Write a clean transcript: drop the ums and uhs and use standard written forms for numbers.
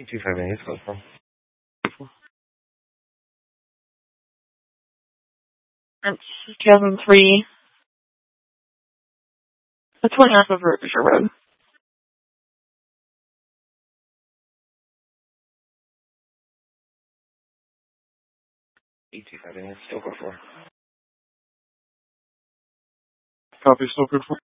825 go for. It's 2003. That's one half of River Road. 825 still go for. Copy, still good for.